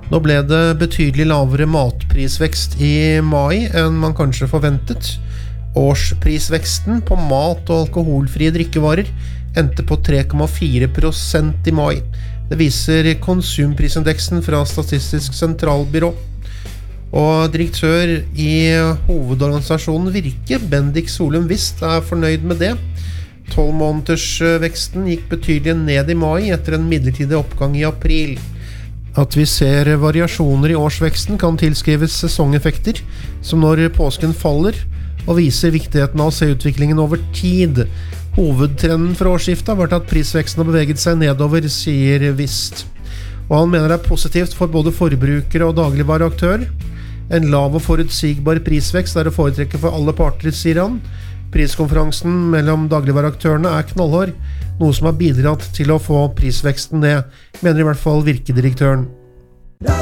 Nå ble det betydelig lavere matprisvekst i mai enn man kanskje forventet. Årsprisveksten på mat og alkoholfrie drikkevarer endte på 3,4% i mai. Det viser konsumprisindeksen fra Statistisk sentralbyrå. Og direktør i hovedorganisasjonen Virke, Bendik Solum Vist, fornøyd med det. 12 måneders veksten gikk betydelig ned i mai etter en midlertidig oppgang i april. At vi ser variasjoner i årsveksten kan tilskrives sesongeffekter, som når påsken faller, og viser viktigheten av å se utviklingen over tid. Hovedtrenden for årsskiftet har vært at prisveksten har beveget seg nedover, sier Vist. Og han mener det er positivt for både forbrukere og dagligvareaktører. En lav og forutsigbar prisvekst er å foretrekke for alle parter, sier han. Priskonferansen mellom dagligvareaktørene knallhard, noe som har bidratt til å få prisveksten ned, mener i hvert fall virkedirektøren.